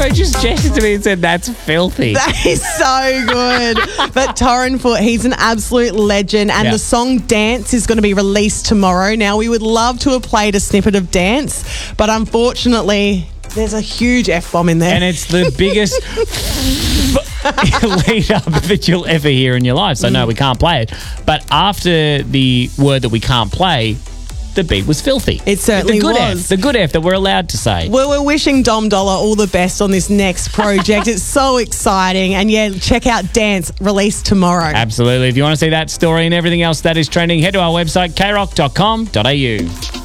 also just gestured to me and said, "That's filthy." That is so good. But Torren Foot, he's an absolute legend. And the song Dance is going to be released tomorrow. Now, we would love to have played a snippet of Dance, but unfortunately, there's a huge F-bomb in there. And it's the biggest lead up that you'll ever hear in your life. So, no, we can't play it. But after the word that we can't play, the beat was filthy. It certainly was. The good F that we're allowed to say. Well, we're wishing Dom Dollar all the best on this next project. It's so exciting. And yeah, check out Dance, released tomorrow. Absolutely. If you want to see that story and everything else that is trending, head to our website, krock.com.au.